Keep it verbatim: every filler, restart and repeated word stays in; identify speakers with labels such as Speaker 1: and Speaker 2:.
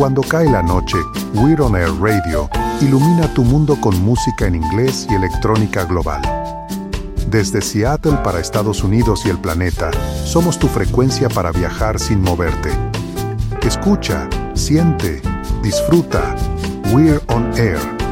Speaker 1: cuando cae la noche, We're On Air Radio ilumina tu mundo con música en inglés y electrónica global. Desde Seattle para Estados Unidos y el planeta, somos tu frecuencia para viajar sin moverte. Escucha, siente, disfruta. We're On Air.